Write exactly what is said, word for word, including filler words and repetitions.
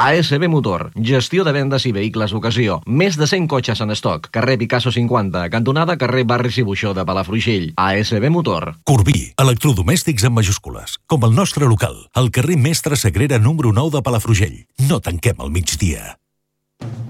A S B Motor, gestió de vendes i vehicles d'ocasió. Més de cent cotxes en estoc. Carrer Picasso cinquanta, cantonada carrer Barris i Buixó de Palafrugell. A S B Motor. Corbí, electrodomèstics en majúscules. Com el nostre local, al carrer Mestre Sagrera número nou de Palafrugell. No tanquem al migdia.